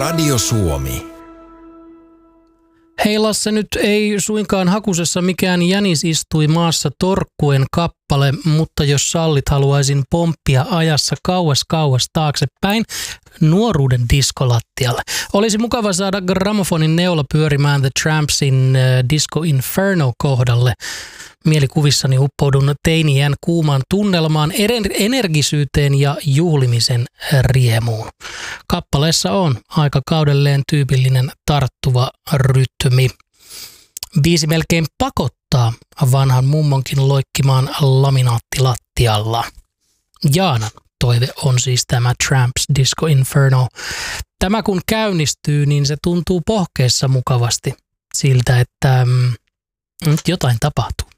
Radio Suomi. Hei Lasse, nyt ei suinkaan hakusessa mikään jänis istui maassa torkkuen kappale, mutta jos sallit, haluaisin pomppia ajassa kauas taaksepäin nuoruuden diskolattialle. Olisi mukava saada grammofonin neula pyörimään The Trampsin Disco Inferno kohdalle. Mielikuvissani uppoudun teiniän kuumaan tunnelmaan, energisyyteen ja juhlimisen riemuun. Kappaleessa on aikakaudelleen tyypillinen tarttuva rytmi. Biisi melkein pakottaa vanhan mummonkin loikkimaan laminaattilattialla. Jaanan toive on siis tämä Tramps Disco Inferno. Tämä kun käynnistyy, niin se tuntuu pohkeessa mukavasti siltä, että nyt jotain tapahtuu.